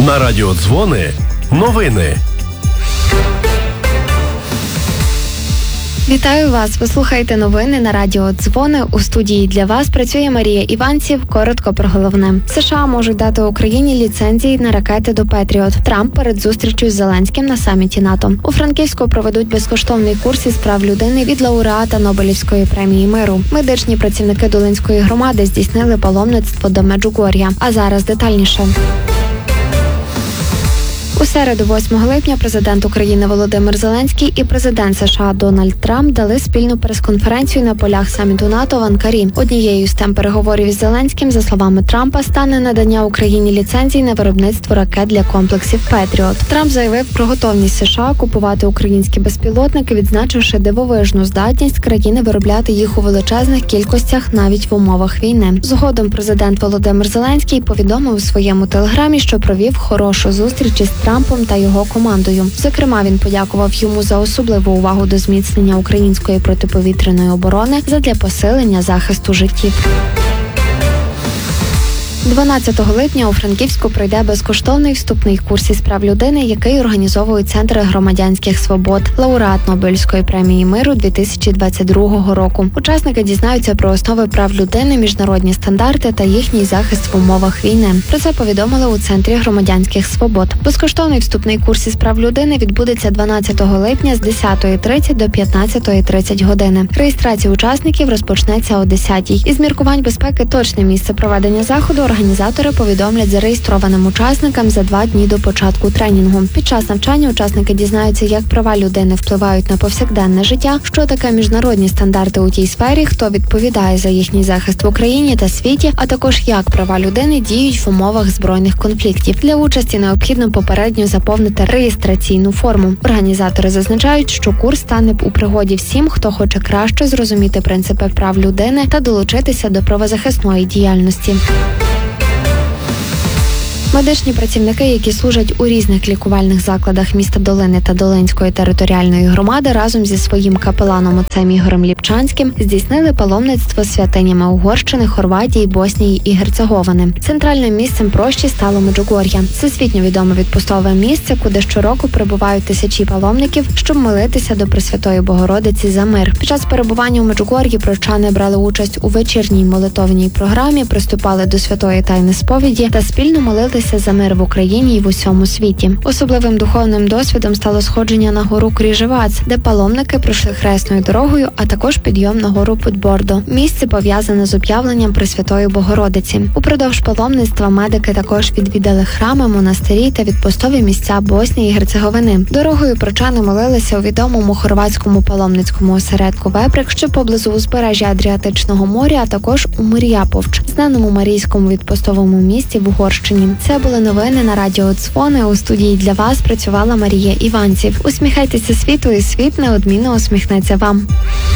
На радіо Дзвони новини. Вітаю вас! Ви слухаєте новини на радіо Дзвони. У студії для вас працює Марія Іванців. Коротко про головне. США можуть дати Україні ліцензії на ракети до Петріот. Трамп перед зустрічю з Зеленським на саміті НАТО. У Франківську проведуть безкоштовний курс із прав людини від лауреата Нобелівської премії миру. Медичні працівники Долинської громади здійснили паломництво до Меджугор'я. А зараз детальніше. У середу, 8 липня, президент України Володимир Зеленський і президент США Дональд Трамп дали спільну прес-конференцію на полях саміту НАТО в Анкарі. Однією з тем переговорів із Зеленським, за словами Трампа, стане надання Україні ліцензій на виробництво ракет для комплексів «Петріот». Трамп заявив про готовність США купувати українські безпілотники, відзначивши дивовижну здатність країни виробляти їх у величезних кількостях навіть в умовах війни. Згодом президент Володимир Зеленський повідомив у своєму телеграмі, що провів хорошу зустріч із Трампом та його командою. Зокрема, він подякував йому за особливу увагу до зміцнення української протиповітряної оборони задля посилення захисту життів. 12 липня у Франківську пройде безкоштовний вступний курс із прав людини, який організовують Центр громадянських свобод, лауреат Нобелівської премії миру 2022 року. Учасники дізнаються про основи прав людини, міжнародні стандарти та їхній захист в умовах війни. Про це повідомили у Центрі громадянських свобод. Безкоштовний вступний курс із прав людини відбудеться 12 липня з 10:30 до 15:30 години. Реєстрація учасників розпочнеться о 10:00. Із міркувань безпеки точне місце проведення заходу організатори повідомлять зареєстрованим учасникам за 2 дні до початку тренінгу. Під час навчання учасники дізнаються, як права людини впливають на повсякденне життя, що таке міжнародні стандарти у тій сфері, хто відповідає за їхній захист в Україні та світі, а також як права людини діють в умовах збройних конфліктів. Для участі необхідно попередньо заповнити реєстраційну форму. Організатори зазначають, що курс стане у пригоді всім, хто хоче краще зрозуміти принципи прав людини та долучитися до правозахисної діяльності. Медичні працівники, які служать у різних лікувальних закладах міста Долини та Долинської територіальної громади, разом зі своїм капеланом отцем Ігорем Ліпчанським здійснили паломництво святинями Угорщини, Хорватії, Боснії і Герцеговини. Центральним місцем прощі стало Меджугор'я. Всесвітньо відоме відпустове місце, куди щороку прибувають тисячі паломників, щоб молитися до Пресвятої Богородиці за мир. Під час перебування у Меджугор'ї прочани брали участь у вечірній молитовній програмі, приступали до святої тайни сповіді та спільно молилися за мир в Україні і в усьому світі. Особливим духовним досвідом стало сходження на гору Кріжевац, де паломники пройшли хресною дорогою, а також підйом на гору Подбордо. Місце пов'язане з об'явленням Пресвятої Богородиці. Упродовж паломництва медики також відвідали храми, монастирі та відпустові місця Боснії і Герцеговини. Дорогою прочани молилися у відомому хорватському паломницькому осередку Веприк, що поблизу узбережжя Адріатичного моря, а також у Мир'яповч, знаному марійському відпустовому місті в Угорщині. Це були новини на радіо Дзвони. У студії для вас працювала Марія Іванців. Усміхайтеся світу, і світ неодмінно усміхнеться вам.